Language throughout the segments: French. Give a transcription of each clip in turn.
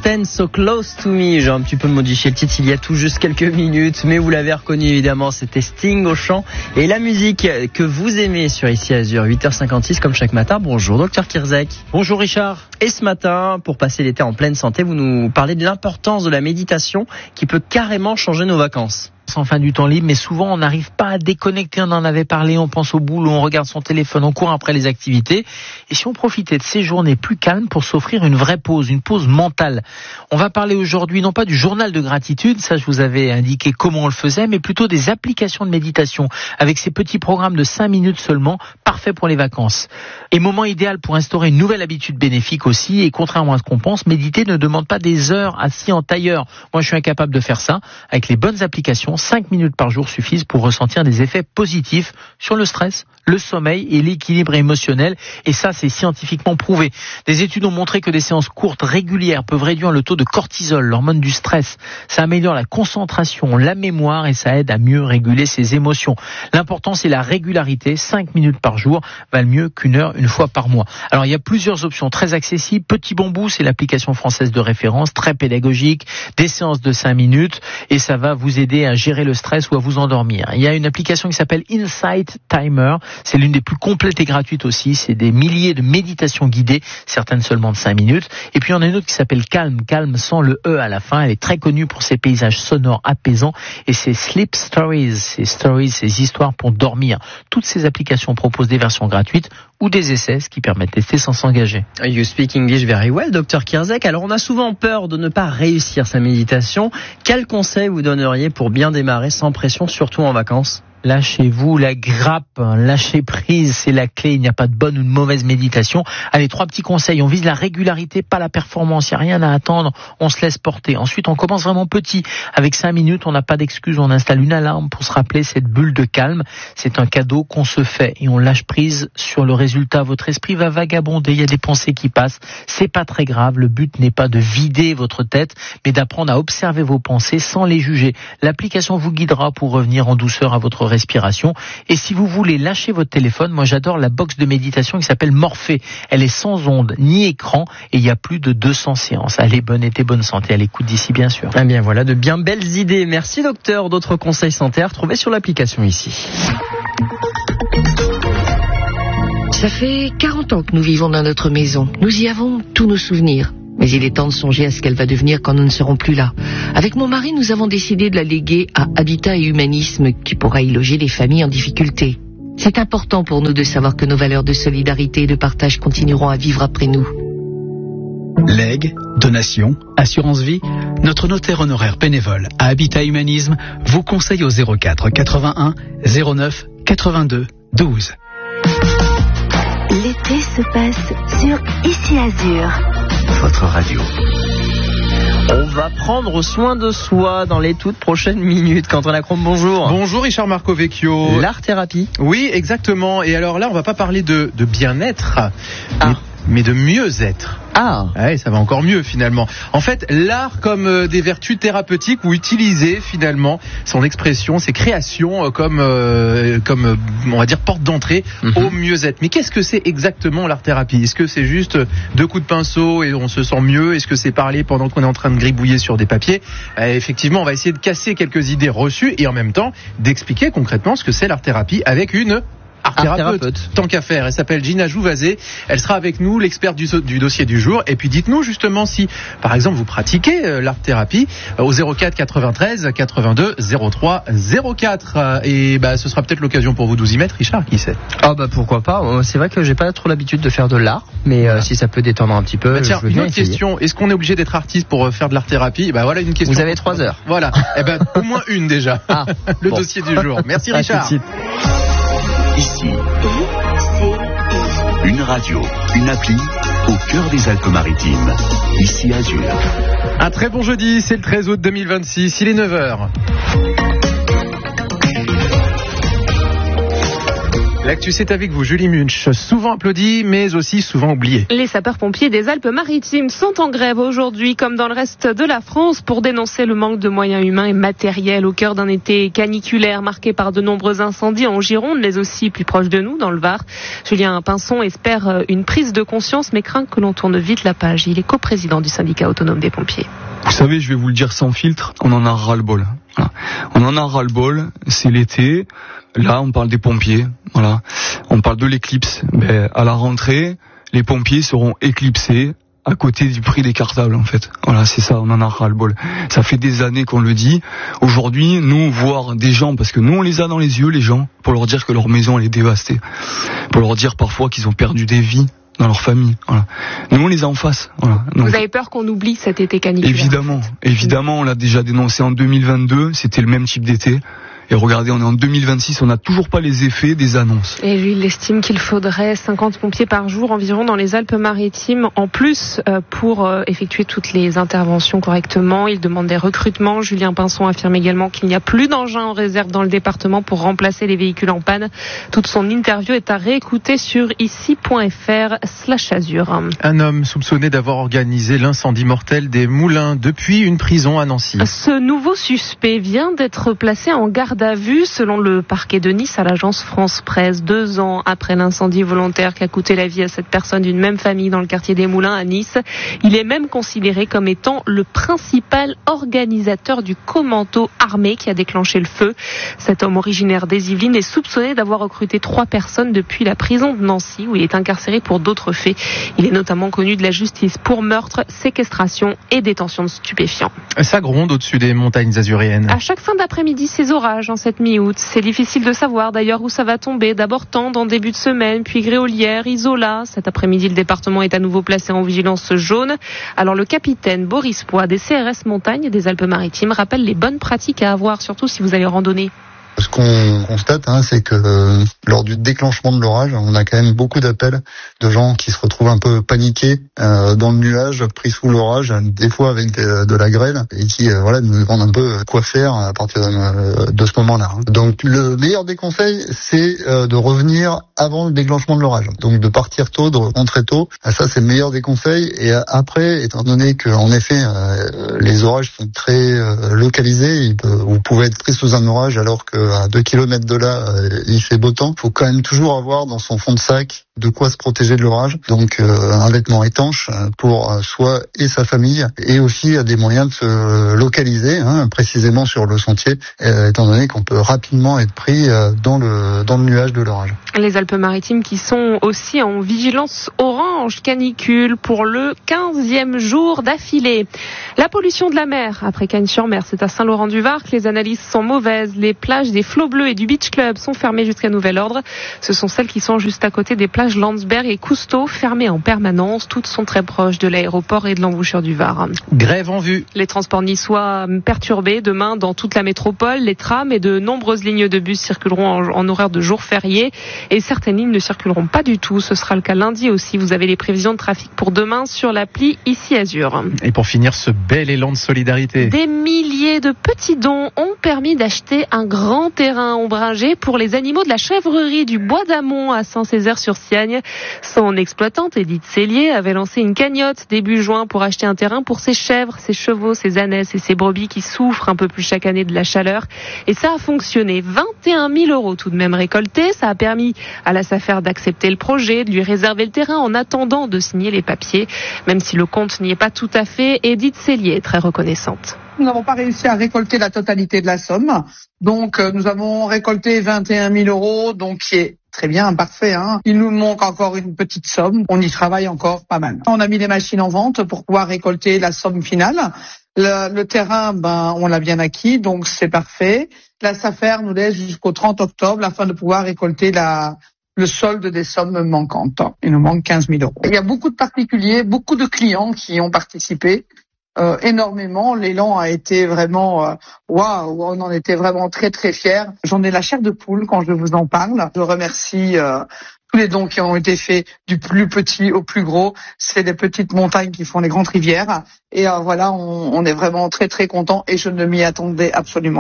Fontaine, So Close to Me. J'ai un petit peu modifié le titre il y a tout juste quelques minutes, mais vous l'avez reconnu évidemment, c'était Sting au chant. Et la musique que vous aimez sur Ici Azur, 8h56 comme chaque matin. Bonjour Dr Kirzek. Bonjour Richard. Et ce matin, pour passer l'été en pleine santé, vous nous parlez de l'importance de la méditation qui peut carrément changer nos vacances. En fin du temps libre, mais souvent on n'arrive pas à déconnecter, on en avait parlé, on pense au boulot, on regarde son téléphone, on court après les activités. Et si on profitait de ces journées plus calmes pour s'offrir une vraie pause, une pause mentale. On va parler aujourd'hui non pas du journal de gratitude, ça je vous avais indiqué comment on le faisait, mais plutôt des applications de méditation avec ces petits programmes de 5 minutes seulement, parfaits pour les vacances. Et moment idéal pour instaurer une nouvelle habitude bénéfique aussi, et contrairement à ce qu'on pense, méditer ne demande pas des heures assis en tailleur. Moi je suis incapable de faire ça. Avec les bonnes applications, 5 minutes par jour suffisent pour ressentir des effets positifs sur le stress, le sommeil et l'équilibre émotionnel. Et ça, c'est scientifiquement prouvé. Des études ont montré que des séances courtes, régulières, peuvent réduire le taux de cortisol, l'hormone du stress. Ça améliore la concentration, la mémoire et ça aide à mieux réguler ses émotions. L'important, c'est la régularité. 5 minutes par jour valent mieux qu'une heure une fois par mois. Alors, il y a plusieurs options très accessibles. Petit Bambou, c'est l'application française de référence, très pédagogique, des séances de 5 minutes et ça va vous aider à gérer le stress ou à vous endormir. Il y a une application qui s'appelle Insight Timer. C'est l'une des plus complètes et gratuites aussi. C'est des milliers de méditations guidées, certaines seulement de 5 minutes. Et puis, il y en a une autre qui s'appelle Calm. Calm sans le E à la fin. Elle est très connue pour ses paysages sonores apaisants. Et c'est Sleep Stories. Ces histoires pour dormir. Toutes ces applications proposent des versions gratuites ou des essais, ce qui permet de tester sans s'engager. You speak English very well, Dr Kirzek. Alors, on a souvent peur de ne pas réussir sa méditation. Quel conseil vous donneriez pour bien démarrer sans pression, surtout en vacances? Lâchez-vous la grappe, lâchez prise, c'est la clé, il n'y a pas de bonne ou de mauvaise méditation. Allez, 3 petits conseils, on vise la régularité, pas la performance, il n'y a rien à attendre, on se laisse porter. Ensuite, on commence vraiment petit, avec 5 minutes, on n'a pas d'excuse, on installe une alarme pour se rappeler cette bulle de calme. C'est un cadeau qu'on se fait et on lâche prise sur le résultat. Votre esprit va vagabonder, il y a des pensées qui passent, c'est pas très grave, le but n'est pas de vider votre tête, mais d'apprendre à observer vos pensées sans les juger. L'application vous guidera pour revenir en douceur à votre respiration. Et si vous voulez lâcher votre téléphone, moi j'adore la box de méditation qui s'appelle Morphée. Elle est sans ondes ni écran et il y a plus de 200 séances. Allez, bon été, bonne santé à l'écoute d'ici bien sûr. Eh bien voilà, de bien belles idées. Merci docteur. D'autres conseils santé à retrouver sur l'application ici. Ça fait 40 ans que nous vivons dans notre maison. Nous y avons tous nos souvenirs. Mais il est temps de songer à ce qu'elle va devenir quand nous ne serons plus là. Avec mon mari, nous avons décidé de la léguer à Habitat et Humanisme, qui pourra y loger les familles en difficulté. C'est important pour nous de savoir que nos valeurs de solidarité et de partage continueront à vivre après nous. Legs, donations, assurance vie, notre notaire honoraire bénévole à Habitat Humanisme vous conseille au 04 81 09 82 12. L'été se passe sur Ici Azur. Votre radio. On va prendre soin de soi dans les toutes prochaines minutes. Quentin Lacombe, bonjour. Bonjour Richard Marco-Vecchio. L'art-thérapie. Oui, exactement. Et alors là, on va pas parler de bien-être, mais de mieux-être. Ah. Ouais, ça va encore mieux finalement. En fait, l'art comme des vertus thérapeutiques ou utiliser finalement son expression, ses créations comme on va dire porte d'entrée au mieux-être. Mais qu'est-ce que c'est exactement l'art-thérapie? Est-ce que c'est juste 2 coups de pinceau et on se sent mieux? Est-ce que c'est parler pendant qu'on est en train de gribouiller sur des papiers? Effectivement, on va essayer de casser quelques idées reçues et en même temps d'expliquer concrètement ce que c'est l'art-thérapie avec une art-thérapeute. Tant qu'à faire, elle s'appelle Gina Jouvazé. Elle sera avec nous, l'experte du dossier du jour. Et puis dites-nous justement si, par exemple, vous pratiquez l'art-thérapie au 04 93 82 03 04. Et ce sera peut-être l'occasion pour vous de vous y mettre, Richard, qui sait? Ah pourquoi pas. C'est vrai que j'ai pas trop l'habitude de faire de l'art, mais voilà. Si ça peut détendre un petit peu. Tiens, une autre question. Est-ce qu'on est obligé d'être artiste pour faire de l'art-thérapie? Voilà une question. Vous avez 3 heures. Voilà. Au moins une déjà. Le dossier du jour. Merci Richard. Ici, une radio, une appli au cœur des Alpes-Maritimes. Ici Azur. Un très bon jeudi, c'est le 13 août 2026, il est 9h. L'actu, c'est avec vous, Julie Munch. Souvent applaudi, mais aussi souvent oublié. Les sapeurs-pompiers des Alpes-Maritimes sont en grève aujourd'hui, comme dans le reste de la France, pour dénoncer le manque de moyens humains et matériels au cœur d'un été caniculaire marqué par de nombreux incendies en Gironde, mais aussi plus proche de nous, dans le Var. Julien Pinson espère une prise de conscience, mais craint que l'on tourne vite la page. Il est coprésident du syndicat autonome des pompiers. Vous savez, je vais vous le dire sans filtre, on en a ras-le-bol. Voilà. On en a ras-le-bol, c'est l'été. Là, on parle des pompiers. Voilà. On parle de l'éclipse. Mais à la rentrée, les pompiers seront éclipsés à côté du prix des cartables, en fait. Voilà, c'est ça, on en a ras-le-bol. Ça fait des années qu'on le dit. Aujourd'hui, nous, voir des gens, parce que nous, on les a dans les yeux, les gens, pour leur dire que leur maison, elle est dévastée. Pour leur dire parfois qu'ils ont perdu des vies dans leur famille. Voilà. Nous, on les a en face. Voilà. Donc, vous avez peur qu'on oublie cet été caniculaire? Évidemment, on l'a déjà dénoncé en 2022, c'était le même type d'été. Et regardez, on est en 2026, on n'a toujours pas les effets des annonces. Et lui, il estime qu'il faudrait 50 pompiers par jour environ dans les Alpes-Maritimes, en plus pour effectuer toutes les interventions correctement. Il demande des recrutements. Julien Pinson affirme également qu'il n'y a plus d'engins en réserve dans le département pour remplacer les véhicules en panne. Toute son interview est à réécouter sur ici.fr/azur. Un homme soupçonné d'avoir organisé l'incendie mortel des Moulins depuis une prison à Nancy. Ce nouveau suspect vient d'être placé en garde à vue selon le parquet de Nice à l'agence France Presse, 2 ans après l'incendie volontaire qui a coûté la vie à cette personne d'une même famille dans le quartier des Moulins à Nice. Il est même considéré comme étant le principal organisateur du commando armé qui a déclenché le feu. Cet homme originaire des Yvelines est soupçonné d'avoir recruté 3 personnes depuis la prison de Nancy où il est incarcéré pour d'autres faits. Il est notamment connu de la justice pour meurtre, séquestration et détention de stupéfiants. Ça gronde au-dessus des montagnes azuréennes. À chaque fin d'après-midi, ces orages en cette mi-août. C'est difficile de savoir d'ailleurs où ça va tomber. D'abord Tende en début de semaine, puis Gréolière, Isola. Cet après-midi, le département est à nouveau placé en vigilance jaune. Alors le capitaine Boris Poix des CRS Montagne des Alpes-Maritimes rappelle les bonnes pratiques à avoir, surtout si vous allez randonner. Ce qu'on constate, c'est que lors du déclenchement de l'orage, on a quand même beaucoup d'appels de gens qui se retrouvent un peu paniqués dans le nuage, pris sous l'orage, des fois avec de la grêle, et qui nous demandent un peu quoi faire à partir de ce moment-là. Donc le meilleur des conseils, c'est de revenir avant le déclenchement de l'orage. Donc de partir tôt, de rentrer tôt. Ça, c'est le meilleur des conseils. Et après, étant donné que en effet les orages sont très localisés, vous pouvez être pris sous un orage alors que à 2 km de là, il fait beau temps. Il faut quand même toujours avoir dans son fond de sac de quoi se protéger de l'orage. Donc un vêtement étanche pour soi et sa famille, et aussi des moyens de se localiser précisément sur le sentier, étant donné qu'on peut rapidement être pris dans le nuage de l'orage. Les Alpes-Maritimes qui sont aussi en vigilance orange canicule pour le 15e jour d'affilée. La pollution de la mer, après Cagnes-sur-Mer, c'est à Saint-Laurent-du-Var que les analyses sont mauvaises. Les plages des Flots Bleus et du Beach Club sont fermées jusqu'à nouvel ordre. Ce sont celles qui sont juste à côté des plages Landsberg et Cousteau, fermées en permanence. Toutes sont très proches de l'aéroport et de l'embouchure du Var. Grève en vue. Les transports niçois perturbés demain dans toute la métropole. Les trams et de nombreuses lignes de bus circuleront en horaire de jour férié. Et certaines lignes ne circuleront pas du tout. Ce sera le cas lundi aussi. Vous avez les prévisions de trafic pour demain sur l'appli Ici Azur. Et pour finir, ce bel élan de solidarité. Des milliers de petits dons ont permis d'acheter un grand terrain ombragé pour les animaux de la chèvrerie du Bois d'Amont à Saint-Césaire-sur-Siagne. Son exploitante, Edith Cellier, avait lancé une cagnotte début juin pour acheter un terrain pour ses chèvres, ses chevaux, ses ânesses et ses brebis qui souffrent un peu plus chaque année de la chaleur. Et ça a fonctionné. 21 000 € tout de même récoltés. Ça a permis à la SAFER d'accepter le projet, de lui réserver le terrain en attendant de signer les papiers. Même si le compte n'y est pas tout à fait, Edith Cellier est très reconnaissante. Nous n'avons pas réussi à récolter la totalité de la somme. Donc, nous avons récolté 21 000 €, donc qui est très bien, parfait. Il nous manque encore une petite somme. On y travaille encore pas mal. On a mis les machines en vente pour pouvoir récolter la somme finale. Le terrain, on l'a bien acquis, donc c'est parfait. La SAFER nous laisse jusqu'au 30 octobre afin de pouvoir récolter le solde des sommes manquantes. Il nous manque 15 000 €. Il y a beaucoup de particuliers, beaucoup de clients qui ont participé. Énormément. L'élan a été vraiment waouh, on en était vraiment très très fiers. J'en ai la chair de poule quand je vous en parle. Je remercie tous les dons qui ont été faits du plus petit au plus gros. C'est les petites montagnes qui font les grandes rivières. Et on est vraiment très très contents et je ne m'y attendais absolument pas.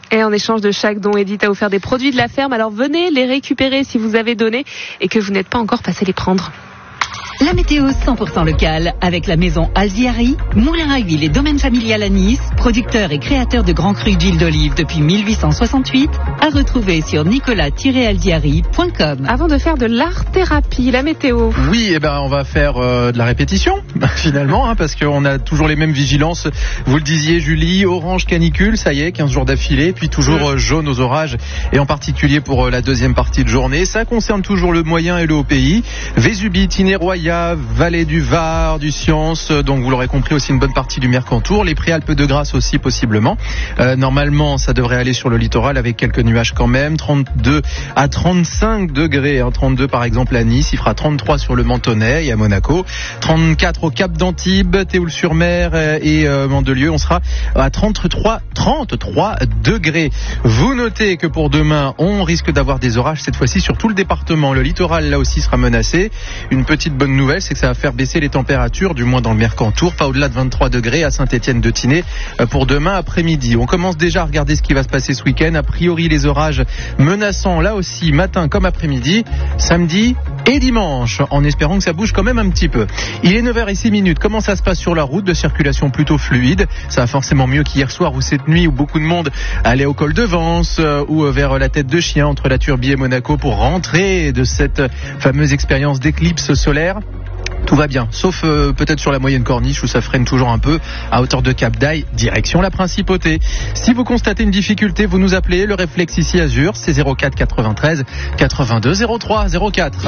Et en échange de chaque don, Edith a offert des produits de la ferme. Alors venez les récupérer si vous avez donné et que vous n'êtes pas encore passé les prendre. La météo 100% locale avec la maison Alziari, moulin à huile et domaine familial à Nice, producteur et créateur de grands crus d'huile d'olive depuis 1868, à retrouver sur nicolas-alziari.com. Avant de faire de l'art-thérapie, la météo. Oui, on va faire de la répétition finalement, parce qu'on a toujours les mêmes vigilances. Vous le disiez, Julie, orange canicule, ça y est, 15 jours d'affilée, puis toujours jaune aux orages, et en particulier pour la deuxième partie de journée. Ça concerne toujours le moyen et le haut pays. Vésubie, Tinée-Roya, vallée du Var, du Science, donc vous l'aurez compris aussi une bonne partie du Mercantour, les Préalpes de Grasse aussi possiblement. Normalement, ça devrait aller sur le littoral avec quelques nuages quand même, 32 à 35 degrés, 32 par exemple à Nice, il fera 33 sur le Mentonnet et à Monaco, 34 au Cap d'Antibes, Théoul-sur-Mer et Mandelieu, on sera à 33 degrés. Vous notez que pour demain, on risque d'avoir des orages cette fois-ci sur tout le département. Le littoral là aussi sera menacé. Une petite bonne nouvelle, c'est que ça va faire baisser les températures, du moins dans le Mercantour, pas au-delà de 23 degrés à Saint-Étienne-de-Tinée pour demain après-midi. On commence déjà à regarder ce qui va se passer ce week-end. A priori, les orages menaçants là aussi, matin comme après-midi, samedi et dimanche, en espérant que ça bouge quand même un petit peu. Il est 9h06. Comment ça se passe sur la route? De circulation plutôt fluide. Ça va forcément mieux qu'hier soir ou cette nuit où beaucoup de monde allait au col de Vence ou vers la Tête de Chien entre la Turbie et Monaco pour rentrer de cette fameuse expérience d'éclipse solaire. Tout va bien, sauf peut-être sur la moyenne corniche où ça freine toujours un peu à hauteur de Cap d'Aille, direction la Principauté. Si vous constatez une difficulté, vous nous appelez. Le réflexe ici Azur, c'est 04 93 82 03 04.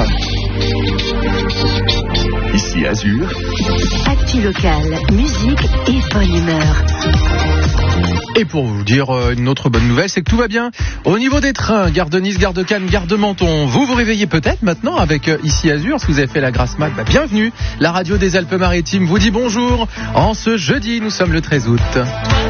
Ici Azur. Actu locale, musique et bonne humeur. Et pour vous dire une autre bonne nouvelle, c'est que tout va bien au niveau des trains, gare de Nice, gare de Cannes, gare de Menton. Vous vous réveillez peut-être maintenant avec Ici Azur. Si vous avez fait la grasse mat, bienvenue. La radio des Alpes-Maritimes vous dit bonjour. En ce jeudi, nous sommes le 13 août.